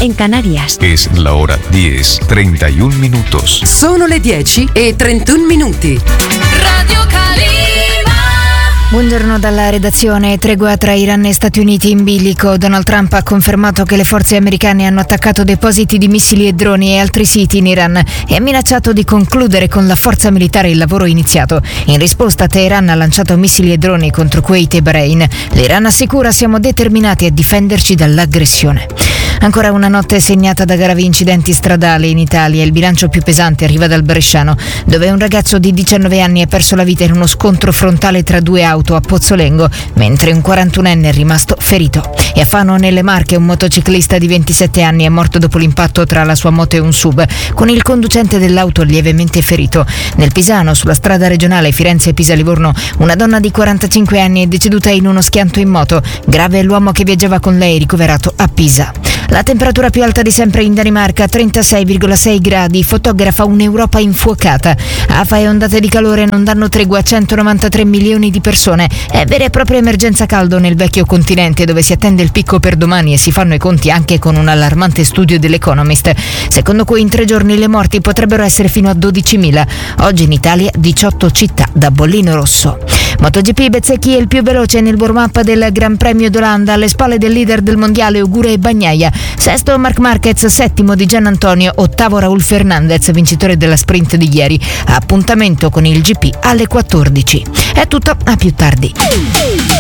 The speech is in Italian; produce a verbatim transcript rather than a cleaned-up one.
en Canarias. Es la hora diez, treinta y un minutos. Sono le dieci e trentuno minuti. Radio Calima. Buongiorno dalla redazione. Tregua tra Iran e Stati Uniti in bilico. Donald Trump ha confermato che le forze americane hanno attaccato depositi di missili e droni e altri siti in Iran e ha minacciato di concludere con la forza militare il lavoro iniziato. In risposta, Teheran ha lanciato missili e droni contro Kuwait e Bahrain. L'Iran assicura: siamo determinati a difenderci dall'aggressione. Ancora una notte segnata da gravi incidenti stradali in Italia. Il bilancio più pesante arriva dal Bresciano, dove un ragazzo di diciannove anni ha perso la vita in uno scontro frontale tra due auto a Pozzolengo, mentre un quarantunenne è rimasto ferito. E a Fano, nelle Marche, un motociclista di ventisette anni è morto dopo l'impatto tra la sua moto e un sub, con il conducente dell'auto lievemente ferito. Nel Pisano, sulla strada regionale Firenze-Pisa-Livorno, una donna di quarantacinque anni è deceduta in uno schianto in moto. Grave è l'uomo che viaggiava con lei, ricoverato a Pisa. La temperatura più alta di sempre in Danimarca, trentasei virgola sei gradi, fotografa un'Europa infuocata. Afa e ondate di calore non danno tregua a centonovantatré milioni di persone. È vera e propria emergenza caldo nel vecchio continente, dove si attende il picco per domani e si fanno i conti anche con un allarmante studio dell'Economist, secondo cui in tre giorni le morti potrebbero essere fino a dodicimila. Oggi in Italia diciotto città da bollino rosso. MotoGP, Bezzecchi è il più veloce nel warm-up del Gran Premio d'Olanda, alle spalle del leader del mondiale Ogure e Bagnaia. Sesto Marc Marquez, settimo di Gian Antonio, ottavo Raul Fernandez, vincitore della sprint di ieri. Appuntamento con il G P alle quattordici. È tutto, a più tardi.